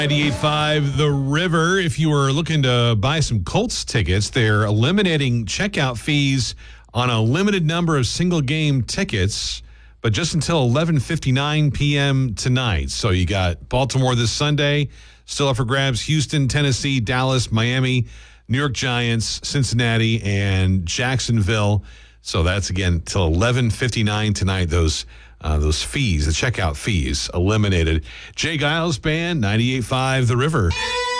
98.5 The River. If you were looking to buy some Colts tickets, they're eliminating checkout fees on a limited number of single game tickets, but just until 11:59 p.m. tonight. So you got Baltimore this Sunday, still up for grabs, Houston, Tennessee, Dallas, Miami, New York Giants, Cincinnati, and Jacksonville. So that's again till 11:59 tonight. Those fees, the checkout fees, eliminated. Jay Giles Band, 98.5 The River.